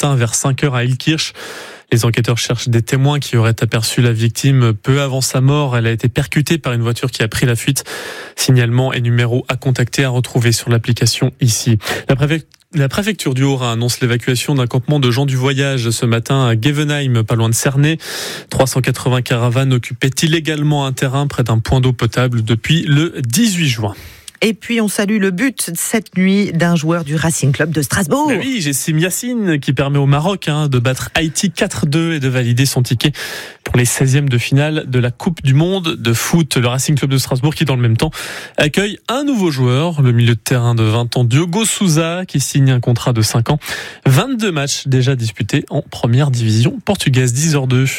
matin vers 5h à Illkirch. Les enquêteurs cherchent des témoins qui auraient aperçu la victime peu avant sa mort. Elle a été percutée par une voiture qui a pris la fuite. Signalement et numéro à contacter à retrouver sur l'application ici. La préfecture du Haut-Rhin annonce l'évacuation d'un campement de gens du voyage ce matin à Gevenheim, pas loin de Cernay. 380 caravanes occupaient illégalement un terrain près d'un point d'eau potable depuis le 18 juin. Et puis on salue le but cette nuit d'un joueur du Racing Club de Strasbourg. Mais oui, Jessim Yassine qui permet au Maroc de battre Haïti 4-2 et de valider son ticket pour les 16e de finale de la Coupe du Monde de foot. Le Racing Club de Strasbourg qui dans le même temps accueille un nouveau joueur, le milieu de terrain de 20 ans Diogo Sousa qui signe un contrat de 5 ans. 22 matchs déjà disputés en première division portugaise, 10h02.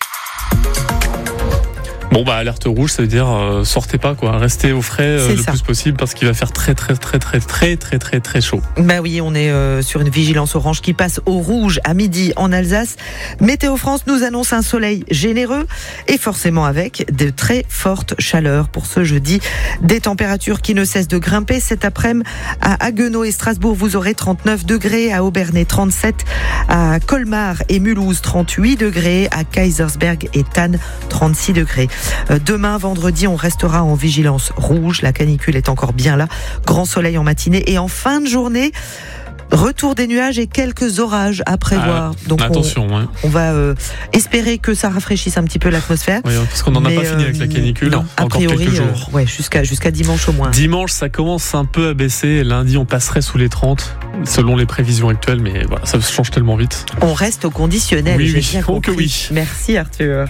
Bon alerte rouge, ça veut dire sortez pas restez au frais le plus possible parce qu'il va faire très chaud. Oui, on est sur une vigilance orange qui passe au rouge à midi en Alsace. Météo France nous annonce un soleil généreux et forcément avec de très fortes chaleurs pour ce jeudi. Des températures qui ne cessent de grimper cet après-midi à Haguenau et Strasbourg. Vous aurez 39 degrés, à Obernai 37, à Colmar et Mulhouse 38 degrés, à Kaisersberg et Thann 36 degrés. Demain, vendredi, on restera en vigilance rouge. La canicule est encore bien là. Grand soleil en matinée et en fin de journée, retour des nuages et quelques orages à prévoir. Donc attention, on va espérer que ça rafraîchisse un petit peu l'atmosphère. Oui, parce qu'on n'en a pas fini avec la canicule. Non, a encore priori, quelques jours. Jusqu'à dimanche au moins. Dimanche, ça commence un peu à baisser. Lundi, on passerait sous les 30 selon les prévisions actuelles, mais voilà, ça change tellement vite. On reste au conditionnel. Oui, bien compris. Oui. Merci Arthur.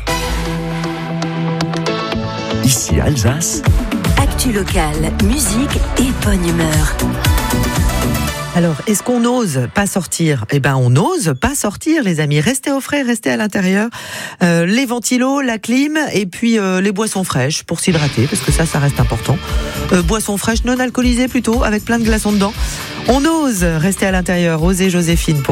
Ici Alsace. Actu locale, musique et bonne humeur. Alors, est-ce qu'on n'ose pas sortir ? On n'ose pas sortir, les amis. Restez au frais, restez à l'intérieur. Les ventilos, la clim et puis les boissons fraîches pour s'hydrater, parce que ça reste important. Boissons fraîches non alcoolisées plutôt, avec plein de glaçons dedans. On ose rester à l'intérieur. Osez Joséphine pour